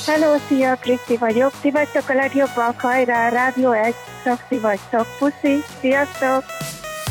Hello, szia, Kriszti vagyok. Ti vagytok a legjobbak, hajrá, Rádió 1, Szaxi vagy Szakpuszi. Sziasztok!